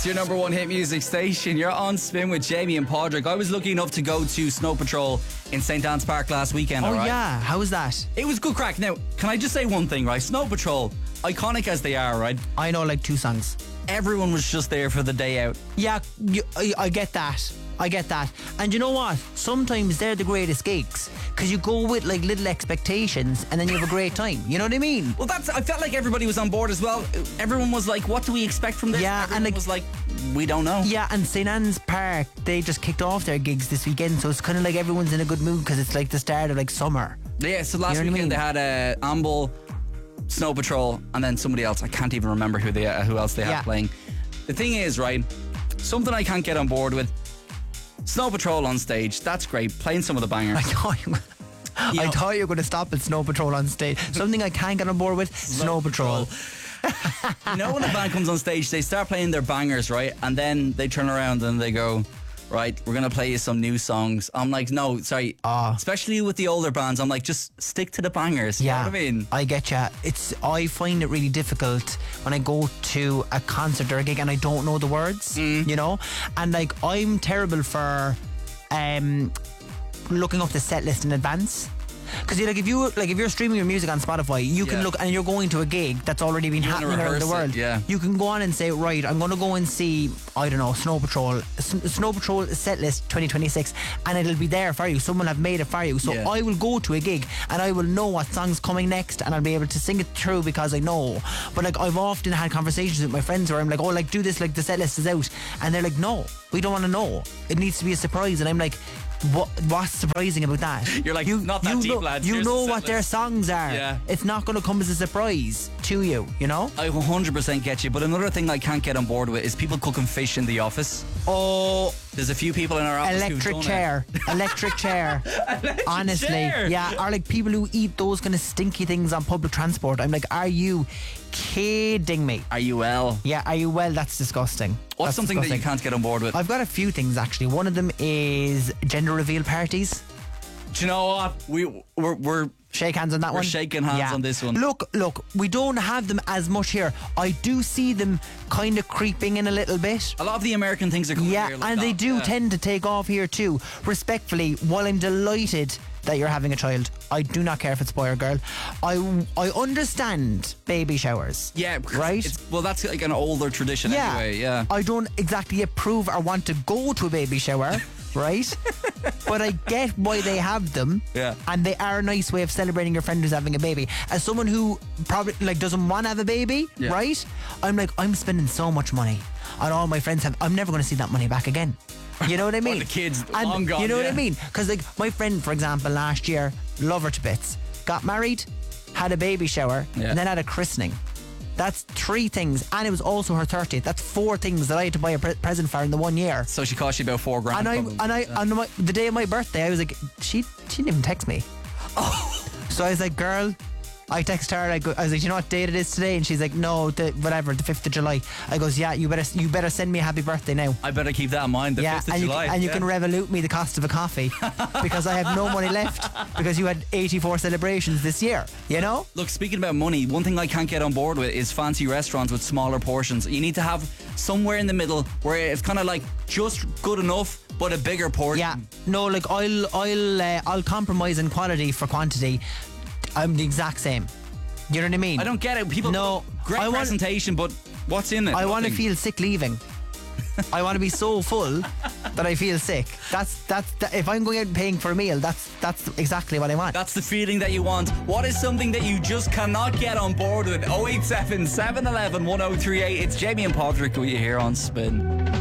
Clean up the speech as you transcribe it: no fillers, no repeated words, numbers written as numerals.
your number one hit music station. You're on Spin with Jamie and Padraig. I was lucky enough to go to Snow Patrol in St. Anne's Park last weekend. Oh, alright? yeah. How was that? It was good crack. Now, can I just say one thing, right? Snow Patrol, iconic as they are, right? I know like 2 songs. Everyone was just there for the day out. Yeah, I get that. I get that. And you know what? Sometimes they're the greatest gigs because you go with like little expectations and then you have a great time. You know what I mean? Well, I felt like everybody was on board as well. Everyone was like, what do we expect from this? Yeah, Everyone and was like, we don't know. Yeah, and St. Anne's Park, they just kicked off their gigs this weekend, so it's kind of like everyone's in a good mood because it's like the start of like summer. Yeah, so last You know what I weekend mean? they had Amble, Snow Patrol, and then somebody else. I can't even remember who else they had playing. The thing is, right, something I can't get on board with, Snow Patrol on stage, that's great, playing some of the bangers. I thought you were going to stop at Snow Patrol on stage. Something I can't get on board with, Snow Patrol. You know, when the band comes on stage, they start playing their bangers, right? And then they turn around and they go, right, we're going to play you some new songs. I'm like, no, sorry. Especially with the older bands, I'm like, just stick to the bangers. Yeah, you know what I mean? I get ya. I find it really difficult when I go to a concert or a gig and I don't know the words, you know? And like, I'm terrible for looking up the set list in advance. Because if you're streaming your music on Spotify, you can look, and you're going to a gig that's already been happening around the world. You can go on and say, right, I'm going to go and see, I don't know, Snow Patrol set list 2026, and it'll be there for you. Someone have made it for you. So I will go to a gig and I will know what song's coming next, and I'll be able to sing it through because I know. But like, I've often had conversations with my friends where I'm like, oh, like, do this, like the set list is out, and they're like, no, we don't want to know. It needs to be a surprise. And I'm like, what's surprising about that? You're like, not that deep, lads. You know what their songs are. Yeah. It's not going to come as a surprise to you, you know? I 100% get you. But another thing I can't get on board with is people cooking fish in the office. Oh, there's a few people in our office electric chair. Honestly, chair. Yeah, or like people who eat those kind of stinky things on public transport. I'm like, are you kidding me? Are you well? Yeah, are you well? That's disgusting. What's something that you can't get on board with? I've got a few things actually. One of them is gender reveal parties. Do you know what? We're shake hands on that one. We're shaking hands on this one. Look, we don't have them as much here. I do see them kind of creeping in a little bit. A lot of the American things are coming here like and that. they do tend to take off here too. Respectfully, while I'm delighted that you're having a child, I do not care if it's boy or girl. I understand baby showers. Yeah, right? Well, that's like an older tradition anyway, yeah. I don't exactly approve or want to go to a baby shower. Right? But I get why they have them. Yeah. And they are a nice way of celebrating your friend who's having a baby. As someone who probably like doesn't want to have a baby, right? I'm like, I'm spending so much money on all my friends I'm never going to see that money back again. You know what I mean? Or the kids, and long gone. You know what I mean? Because like my friend, for example, last year, love her to bits, got married, had a baby shower, and then had a christening. That's 3 things, and it was also her 30th. That's 4 things that I had to buy a present for in the 1 year. So she cost you about $4,000. And the day of my birthday, I was like, she didn't even text me. Oh. So I was like, girl, I text her. I was like, you know what date it is today? And she's like, no, the 5th of July. I goes, yeah, you better send me a happy birthday now. I better keep that in mind. The 5th of July. You can Revolut me the cost of a coffee because I have no money left because you had 84 celebrations this year. You know. Look, speaking about money, one thing I can't get on board with is fancy restaurants with smaller portions. You need to have somewhere in the middle where it's kind of like just good enough, but a bigger portion. Yeah. No, like I'll compromise in quality for quantity. I'm the exact same. You know what I mean? I don't get it. People, great presentation, but what's in it? I want to feel sick leaving. I want to be so full that I feel sick. That's if I'm going out and paying for a meal, that's exactly what I want. That's the feeling that you want. What is something that you just cannot get on board with? 087 711 1038. It's Jamie and Padraig with you here on Spin.